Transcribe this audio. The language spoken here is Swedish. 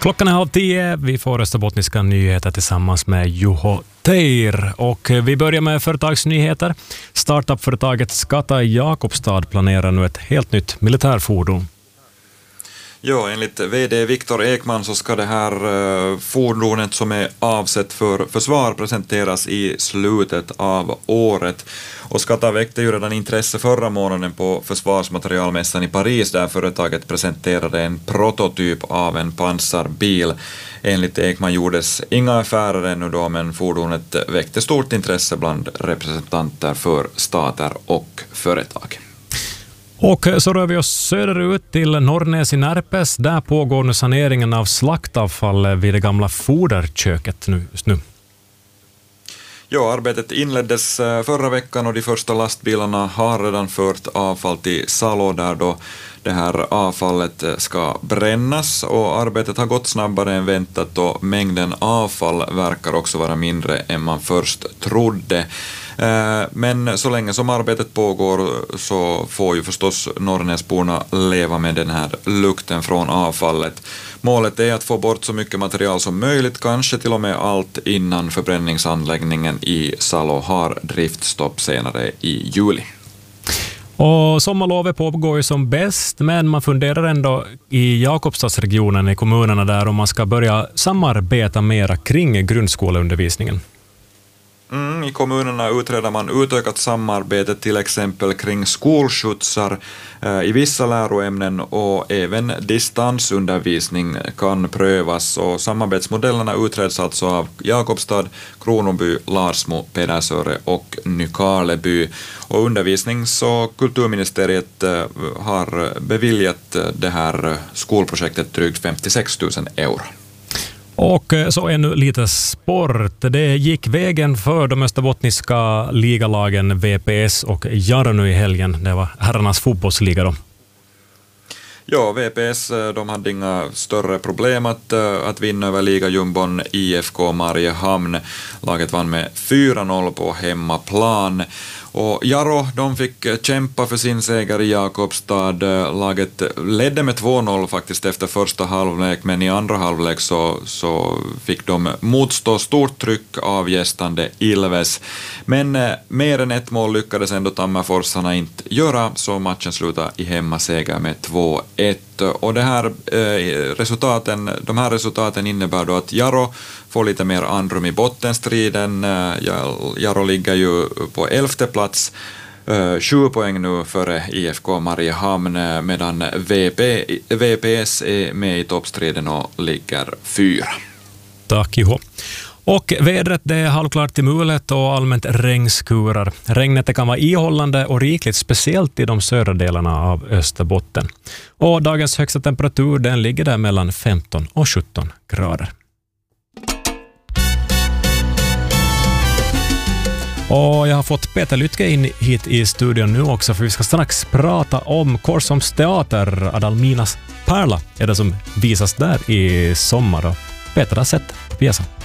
Klockan är 9:30. Vi får österbottniska nyheter tillsammans med Juho Teir. Och vi börjar med företagsnyheter. Startup-företaget Skata i Jakobstad planerar nu ett helt nytt militärfordon. Ja, enligt vd Viktor Ekman så ska det här fordonet som är avsett för försvar presenteras i slutet av året. Och Skata väckte ju redan intresse förra månaden på försvarsmaterialmässan i Paris där företaget presenterade en prototyp av en pansarbil. Enligt Ekman gjordes inga affärer ännu då, men fordonet väckte stort intresse bland representanter för stater och företag. Och så rör vi oss söderut till Norrnäs i Närpes. Där pågår nu saneringen av slaktavfall vid det gamla foderköket just nu. Ja, arbetet inleddes förra veckan och de första lastbilarna har redan fört avfall till Salo där då det här avfallet ska brännas, och arbetet har gått snabbare än väntat och mängden avfall verkar också vara mindre än man först trodde. Men så länge som arbetet pågår så får ju förstås Norrnäsborna leva med den här lukten från avfallet. Målet är att få bort så mycket material som möjligt, kanske till och med allt, innan förbränningsanläggningen i Salo har driftstopp senare i juli. Och sommarlovet pågår ju som bäst, men man funderar ändå i Jakobstadsregionen, i kommunerna där, om man ska börja samarbeta mera kring grundskoleundervisningen. I kommunerna utreder man utökat samarbete till exempel kring skolskjutsar i vissa läroämnen, och även distansundervisning kan prövas, och samarbetsmodellerna utreds alltså av Jakobstad, Kronoby, Larsmo, Pedersöre och Nykarleby. Och undervisnings- och kulturministeriet har beviljat det här skolprojektet drygt 56 000 euro. Och så ännu lite sport. Det gick vägen för de österbottniska ligalagen VPS och Jaro nu i helgen. Det var herrarnas fotbollsliga då. Ja, VPS de hade inga större problem att vinna över ligajumbon IFK Mariehamn. Laget vann med 4-0 på hemmaplan. Och Jaro, de fick kämpa för sin seger i Jakobstad. Laget ledde med 2-0 faktiskt efter första halvlek, men i andra halvlek så fick de motstå stort tryck av gästande Ilves. Men mer än ett mål lyckades ändå Tammerforsarna inte göra, så matchen slutade i hemmaseger med 2-1. Och de här resultaten innebär då att Jaro får lite mer andrum i bottenstriden. Jaro ligger ju på 11:e plats, 7 poäng nu före IFK Mariehamn, medan VPS är med i toppstriden och ligger 4. Tack Juho. Och vädret, det är halvklart till mulet och allmänt regnskurar. Regnet kan vara ihållande och rikligt, speciellt i de södra delarna av Österbotten. Och dagens högsta temperatur, den ligger där mellan 15 och 17 grader. Och jag har fått Peter Lytke in hit i studion nu också, för vi ska strax prata om Korsholms teater. Adalminas Pärla är det som visas där i sommar. Och Peter har sett pjäsen.